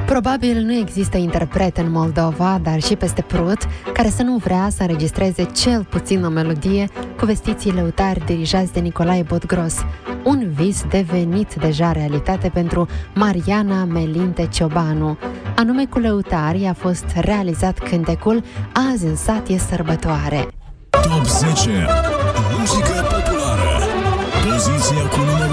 Probabil nu există interpret în Moldova, dar și peste Prut, care să nu vrea să înregistreze cel puțin o melodie cu vestiții lăutari dirijați de Nicolae Botgros. Un vis devenit deja realitate pentru Mariana Melinte Ciobanu. Anume cu lăutari a fost realizat cântecul Azi în sat e sărbătoare. Top 10 Muzică populară. Poziția cu numărul